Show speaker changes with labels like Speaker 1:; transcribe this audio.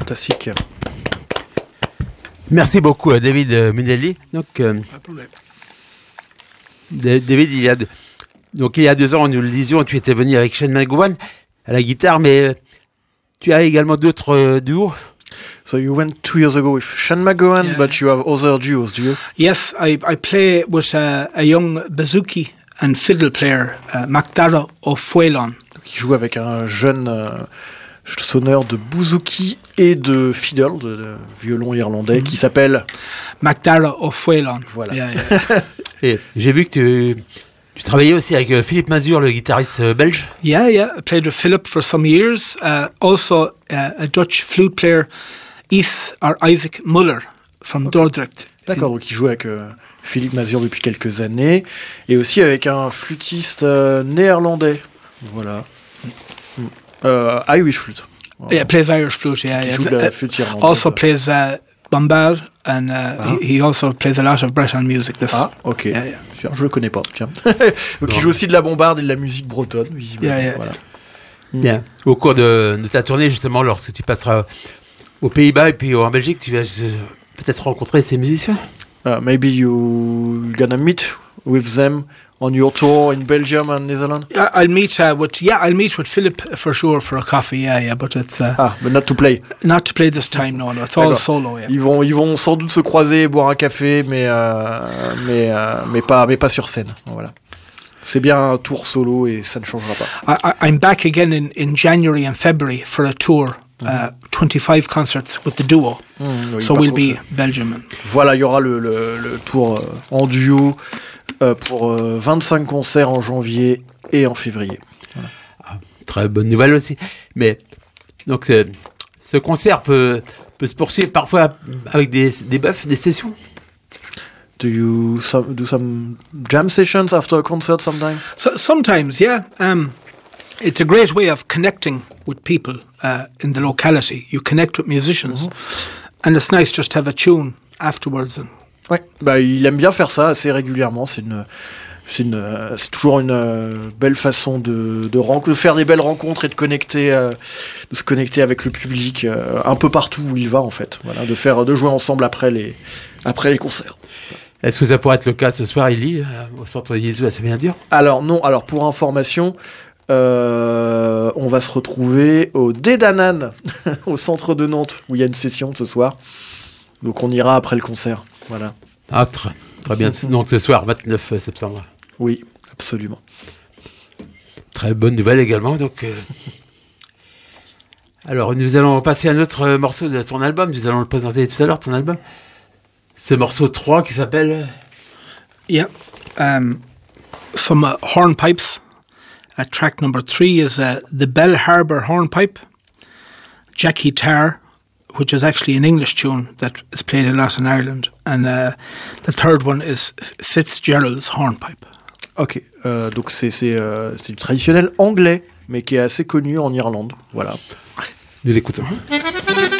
Speaker 1: fantastique.
Speaker 2: Merci beaucoup à David Minelli. Donc, David, il y a 2 ans, nous le disions, tu étais venu avec Shane McGowan à la guitare, mais tu as également d'autres duos.
Speaker 1: So you went 2 years ago with Shane McGowan, but you have other duos, do you?
Speaker 3: Yes, I play with a young bouzouki and fiddle player, Macdara O'Fuelon.
Speaker 1: Qui joue avec un jeune sonneur de bouzouki et de fiddle, de violon irlandais, qui s'appelle
Speaker 3: Macdara O'Fuelon.
Speaker 1: Voilà.
Speaker 3: Yeah.
Speaker 2: Et j'ai vu que tu travaillais aussi avec Philippe Mazur, le guitariste belge.
Speaker 3: Yeah. I played with Philip for some years. Also, a Dutch flute player, Isaac Muller from Dordrecht.
Speaker 1: D'accord, donc il joue avec Philippe Mazur depuis quelques années, et aussi avec un flûtiste néerlandais. Voilà. Irish flute.
Speaker 3: Yeah, plays Irish flute, yeah.
Speaker 1: Qui joue de la flûte irlandaise.
Speaker 3: Also plays bombard, and he also plays a lot of Breton music.
Speaker 1: Ok.
Speaker 3: Yeah.
Speaker 1: Je le connais pas, tiens. Donc il joue aussi de la bombarde et de la musique bretonne, visiblement.
Speaker 3: Yeah.
Speaker 1: Voilà.
Speaker 2: Bien. Au cours de ta tournée, justement, lorsque tu passeras aux Pays-Bas et puis en Belgique, tu vas peut-être rencontrer ces musiciens.
Speaker 1: Maybe you gonna meet with them on your tour in Belgium and Netherlands.
Speaker 3: I'll meet with Philip for sure for a coffee. Yeah, but it's
Speaker 1: but not to play.
Speaker 3: Not to play this time. No, it's all solo. Yeah.
Speaker 1: Ils vont sans doute se croiser, boire un café, mais pas sur scène. Voilà. C'est bien un tour solo et ça ne changera pas.
Speaker 3: I'm back again in January and February for a tour. 25 concerts with the duo.
Speaker 1: Oui,
Speaker 3: so we'll be Belgium.
Speaker 1: Voilà, il y aura le tour en duo pour 25 concerts en janvier et en février. Voilà.
Speaker 2: Très bonne nouvelle aussi. Mais donc ce concert peut se poursuivre parfois avec des buffs, des sessions.
Speaker 1: Do you do some jam sessions after a concert sometime?
Speaker 3: Sometimes, yeah. It's a great way of connecting with people in the locality. You connect with musicians, and it's nice just to have a tune afterwards.
Speaker 1: Ouais, il aime bien faire ça assez régulièrement. C'est toujours une belle façon de faire des belles rencontres et de se connecter avec le public un peu partout où il va en fait. Voilà, de jouer ensemble après les concerts.
Speaker 2: Est-ce que ça pourrait être le cas ce soir, Élie, au centre Jésus à Saint-Bien-Dur? Alors
Speaker 1: non. Alors pour information. On va se retrouver au Dédanan, au centre de Nantes, où il y a une session ce soir. Donc on ira après le concert. Voilà.
Speaker 2: Ah, très bien. Donc ce soir, 29 septembre.
Speaker 1: Oui, absolument.
Speaker 2: Très bonne nouvelle également. Donc, alors, nous allons passer à un autre morceau de ton album. Nous allons le présenter tout à l'heure, ton album. Ce morceau 3 qui s'appelle...
Speaker 3: Yeah. Some hornpipes. Track number 3 is the Bell Harbour Hornpipe, Jackie Tar, which is actually an English tune that is played a lot in Ireland, and the third one is Fitzgerald's Hornpipe.
Speaker 1: Ok, donc c'est du traditionnel anglais, mais qui est assez connu en Irlande. Voilà.
Speaker 2: Nous l'écoutons.